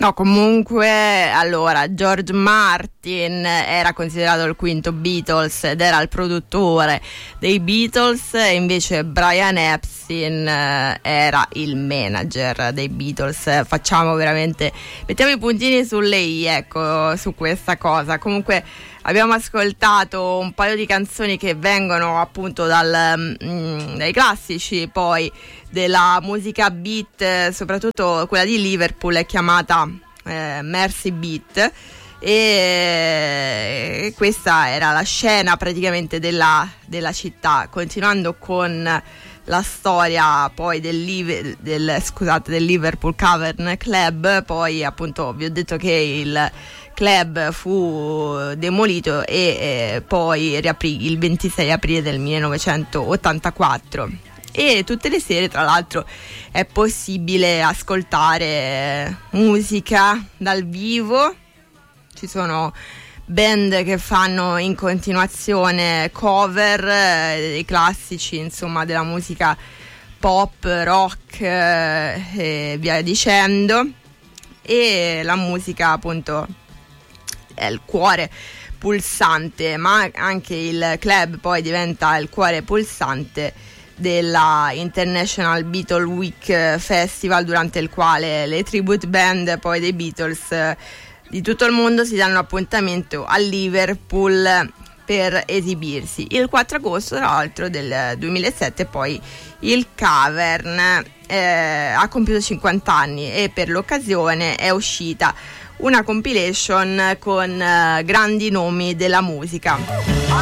No, comunque, allora, George Martin era considerato il quinto Beatles ed era il produttore dei Beatles, e invece Brian Epstein era il manager dei Beatles. Mettiamo i puntini sulle i, ecco, su questa cosa. Comunque abbiamo ascoltato un paio di canzoni che vengono appunto dai classici, poi della musica beat, soprattutto quella di Liverpool è chiamata Mercy Beat, e questa era la scena praticamente della città. Continuando con la storia poi del Liverpool Cavern Club, poi appunto vi ho detto che il club fu demolito e poi riaprì il 26 aprile del 1984. E tutte le sere, tra l'altro, è possibile ascoltare musica dal vivo. Ci sono band che fanno in continuazione cover dei classici, insomma, della musica pop, rock e via dicendo. E la musica, appunto, è il cuore pulsante, ma anche il club poi diventa il cuore pulsante della International Beatle Week Festival, durante il quale le tribute band poi dei Beatles di tutto il mondo si danno appuntamento a Liverpool per esibirsi. Il 4 agosto, tra l'altro, del 2007 poi il Cavern ha compiuto 50 anni e per l'occasione è uscita una compilation con grandi nomi della musica.